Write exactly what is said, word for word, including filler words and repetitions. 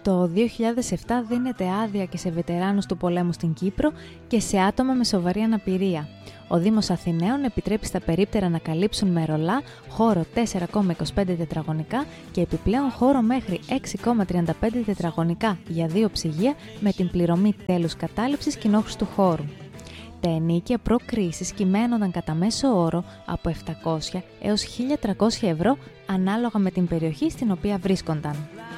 Το δύο χιλιάδες επτά δίνεται άδεια και σε βετεράνους του πολέμου στην Κύπρο και σε άτομα με σοβαρή αναπηρία. Ο Δήμος Αθηναίων επιτρέπει στα περίπτερα να καλύψουν με ρολά χώρο τέσσερα κόμμα είκοσι πέντε τετραγωνικά και επιπλέον χώρο μέχρι έξι κόμμα τριάντα πέντε τετραγωνικά για δύο ψυγεία με την πληρωμή τέλους κατάληψης κοινόχρηστου χώρου. Τα ενοίκια προ-κρίσης κυμαίνονταν κατά μέσο όρο από επτακόσια έως χίλια τριακόσια ευρώ ανάλογα με την περιοχή στην οποία βρίσκονταν.